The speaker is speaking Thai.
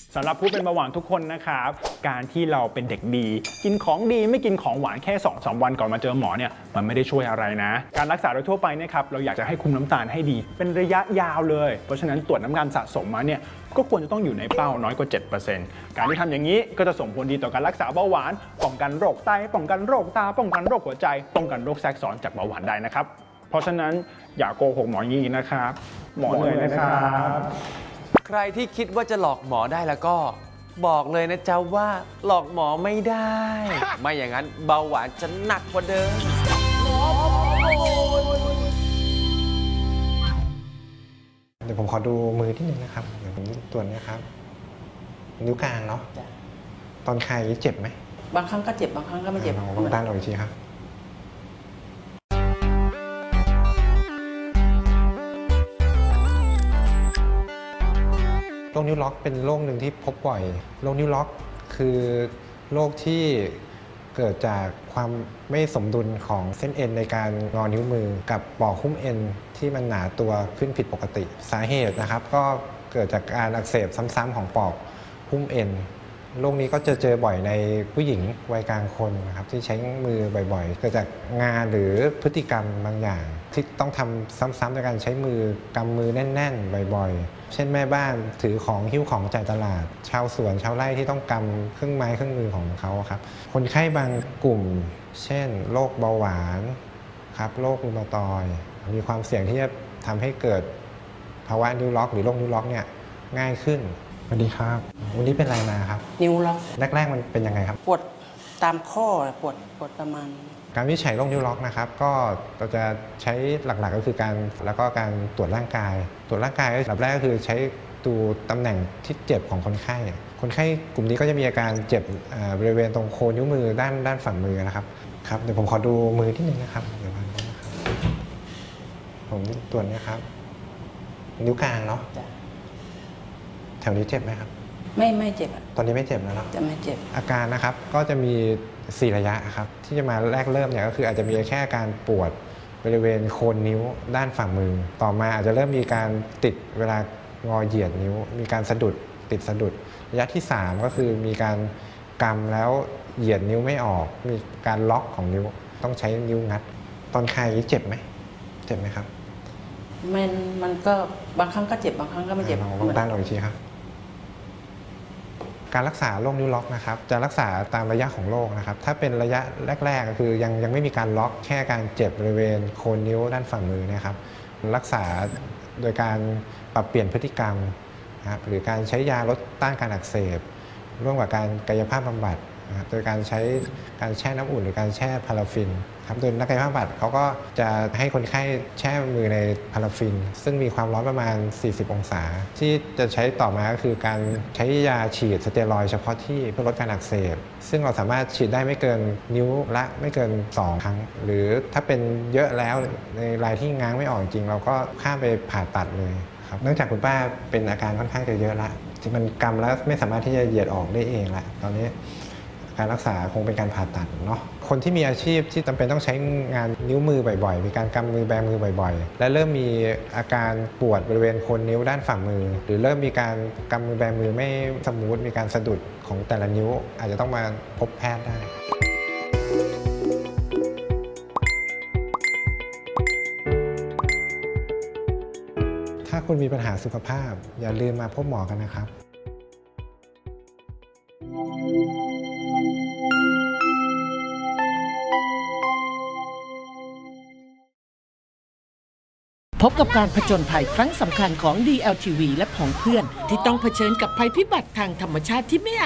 สำหรับผู้เป็นเบาหวานทุกคนนะครับการที่เราเป็นเด็กดีกินของดีไม่กินของหวานแค่2-3 วันก่อนมาเจอหมอเนี่ยมันไม่ได้ช่วยอะไรนะการรักษาโดยทั่วไปนะครับเราอยากจะให้คุมน้ำตาลให้ดีเป็นระยะยาวเลยเพราะฉะนั้นตรวจน้ำตาลสะสมมาเนี่ยก็ควรจะต้องอยู่ในเป้าน้อยกว่า 7% การที่ทำอย่างนี้ก็จะส่งผลดีต่อการรักษาเบาหวานป้องกันโรคไตป้องกันโรคตาป้องกันโรคหัวใจป้องกันโรคแทรกซ้อนจากเบาหวานได้นะครับเพราะฉะนั้นอย่าโกหกหมออย่างนี้นะครับหมอเหนื่อยนะครับใครที่คิดว่าจะหลอกหมอได้แล้วก็บอกเลยนะจ๊ะว่าหลอกหมอไม่ได้ ไม่อย่างนั้นเบาหวานจะหนักกว่าเดิมเดี๋ยวผมขอดูมือที่หนึ่งนะครับเดี๋ยวผมตรวจนะครับนิ้วกลางเนาะตอนคลายเจ็บไหมบางครั้งก็เจ็บบางครั้งก็ไม่เจ็บลองด้านออกอีกทีครับโรคนิ้วล็อกเป็นโรคหนึ่งที่พบบ่อยโรคนิ้วล็อกคือโรคที่เกิดจากความไม่สมดุลของเส้นเอ็นในการงอนิ้วมือกับปลอกหุ้มเอ็นที่มันหนาตัวขึ้นผิดปกติสาเหตุนะครับก็เกิดจากการอักเสบซ้ำๆของปลอกหุ้มเอ็นโรคนี้ก็จะเจอบ่อยในผู้หญิงวัยกลางคนนะครับที่ใช้มือบ่อยๆเกิดจากงานหรือพฤติกรรมบางอย่างที่ต้องทำซ้ำๆในการใช้มือกำมือแน่นๆบ่อยๆเช่นแม่บ้านถือของหิ้วของจ่ายตลาดชาวสวนชาวไร่ที่ต้องกำเครื่องไม้เครื่องมือของเขาครับคนไข้บางกลุ่มเช่นโรคเบาหวานครับโรครูมาตอยด์มีความเสี่ยงที่จะทำให้เกิดภาวะนิ้วล็อกหรือโรคนิ้วล็อกเนี่ยง่ายขึ้นสวัสดีครับวันนี้เป็นอะไรมาครับนิ้วล็อกแรกๆมันเป็นยังไงครับปวดตามข้อปวดประมาณการวินิจฉัยโรคนิ้วล็อกนะครับก็เราจะใช้หลักๆก็คือการตรวจร่างกายตรวจร่างกายอันดับแรกก็คือใช้ดูตำแหน่งที่เจ็บของคนไข้กลุ่มนี้ก็จะมีอาการเจ็บบริเวณตรงโคนนิ้วมือด้านฝั่งมือนะครับครับเดี๋ยวผมขอดูมือที่หนึ่งนะครับเดี๋ยวผมตรวจนะครับนิ้วกลางเนาะแถวนี้เจ็บไหมครับไม่เจ็บตอนนี้ไม่เจ็บแล้วเนาะจะไม่เจ็บอาการนะครับก็จะมี4ระยะครับที่จะมาแรกเริ่มเนี่ยก็คืออาจจะมีแค่อาการปวดบริเวณโคนนิ้วด้านฝ่ามือต่อมาอาจจะเริ่มมีการติดเวลางอเหยียดนิ้วมีการสะดุดติดสะดุดระยะที่3ก็คือมีการกำแล้วเหยียดนิ้วไม่ออกมีการล็อกของนิ้วต้องใช้นิ้วงัดตอนคลายเจ็บไหมครับมันก็บางครั้งก็เจ็บบางครั้งก็ไม่เจ็บลองด้านออกอีกทีครับการรักษาโรคนิ้วล็อกนะครับจะรักษาตามระยะของโรคนะครับถ้าเป็นระยะแรกๆก็คือยังไม่มีการล็อกแค่การเจ็บบริเวณโคนนิ้วด้านฝ่ามือนะครับรักษาโดยการปรับเปลี่ยนพฤติกรรมนะครับหรือการใช้ยาลดต้านการอักเสบร่วมกับการกายภาพบำบัดโดยการใช้การแช่น้ำอุ่นหรือการแช่พาราฟินครับโดยนักกายภาพบำบัดเขาก็จะให้คนไข้แช่มือในพาราฟินซึ่งมีความร้อนประมาณ40องศาที่จะใช้ต่อมาก็คือการใช้ยาฉีดสเตียรอยด์เฉพาะที่เพื่อลดการอักเสบซึ่งเราสามารถฉีดได้ไม่เกินนิ้วละไม่เกิน2ครั้งหรือถ้าเป็นเยอะแล้วในรายที่ง้างไม่ออกจริงเราก็ข้ามไปผ่าตัดเลยครับเนื่องจากคุณป้าเป็นอาการค่อนข้างจะเยอะละที่มันกำแล้วไม่สามารถที่จะเหยียดออกได้เองละตอนนี้การรักษาคงเป็นการผ่าตัดเนาะคนที่มีอาชีพที่จำเป็นต้องใช้งานนิ้วมือบ่อยๆมีการกำมือแบมือบ่อยๆและเริ่มมีอาการปวดบริเวณโคนนิ้วด้านฝ่ามือหรือเริ่มมีการกำมือแบมือไม่สมูทมีการสะดุดของแต่ละนิ้วอาจจะต้องมาพบแพทย์ได้ถ้าคุณมีปัญหาสุขภาพอย่าลืมมาพบหมอกันนะครับพบกับการผจญภัยครั้งสำคัญของ DLTV และของเพื่อนที่ต้องเผชิญกับภัยพิบัติทางธรรมชาติที่ไม่